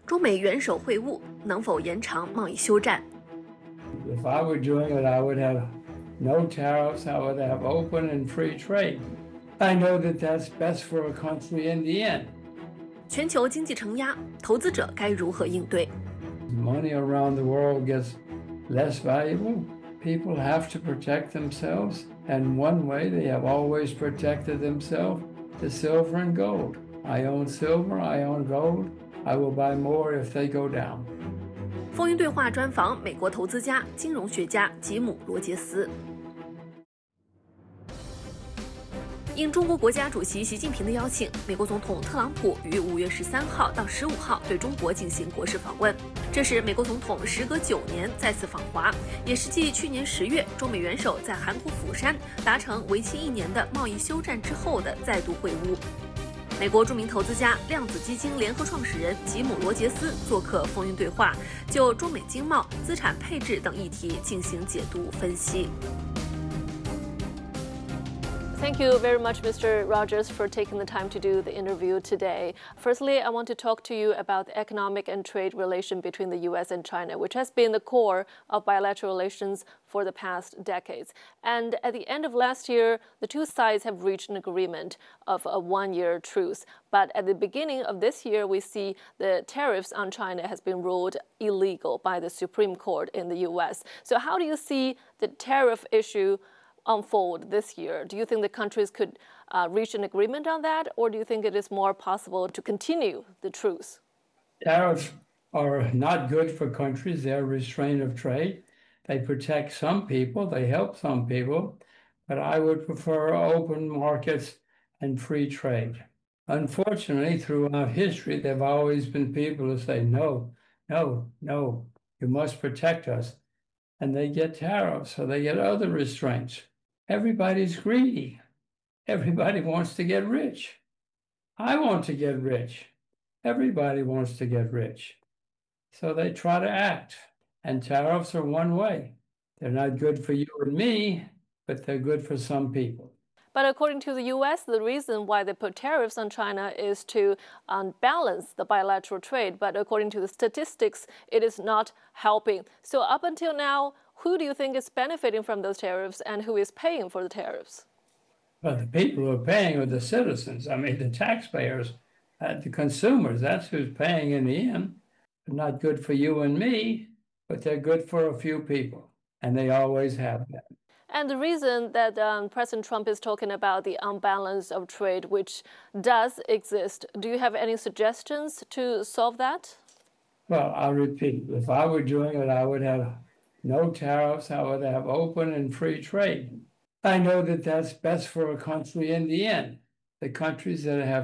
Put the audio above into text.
中美元首会晤能否延长贸易休战？ If I were doing it, I would have no tariffs. I would have open and free trade. I know that that's best for a country in the end. 全球经济承压，投资者该如何应对？ Money around the world gets less valuable. People have to protect themselves. And one way they have always protected themselves is silver and gold. I own silver, I own gold. I will buy more if they go down. 风云对话专访美国投资家、金融学家吉姆·罗杰斯。应中国国家主席习近平的邀请，美国总统特朗普于5月13号到15号对中国进行国事访问。这是美国总统时隔9年再次访华，也是继去年10月中美元首在韩国釜山达成为期1年的贸易休战之后的再度会晤。美国著名投资家量子基金联合创始人吉姆·罗杰斯做客风云对话，就中美经贸、资产配置等议题进行解读分析。 Thank you very much, Mr. Rogers, for taking the time to do the interview today. Firstly, I want to talk to you about the economic and trade relation between the U.S. and China, which has been the core of bilateral relations for the past decades. And at the end of last year, the two sides have reached an agreement of a one-year truce. But at the beginning of this year, we see the tariffs on China has been ruled illegal by the Supreme Court in the U.S. So how do you see the tariff issue unfold this year? Do you think the countries could reach an agreement on that, or do you think it is more possible to continue the truce? Tariffs are not good for countries. They're a restraint of trade. They protect some people, they help some people, but I would prefer open markets and free trade. Unfortunately, throughout history, there have always been people who say, no, no, no, you must protect us. And they get tariffs, or they get other restraints. Everybody's greedy. Everybody wants to get rich. I want to get rich. Everybody wants to get rich. So they try to act. And tariffs are one way. They're not good for you and me, but they're good for some people. But according to the U.S., the reason why they put tariffs on China is to balance the bilateral trade. But according to the statistics, it is not helping. So up until now, who do you think is benefiting from those tariffs and who is paying for the tariffs? But the people who are paying are the citizens. I mean, the taxpayers, the consumers, that's who's paying in the end. They're not good for you and me, but they're good for a few people. And they always have been. And the reason that President Trump is talking about the unbalance of trade, which does exist, do you have any suggestions to solve that? Well, I'll repeat. If I were doing it, I would have no tariffs. I would have open and free trade. I know that that's best for a country in the end. The countries that have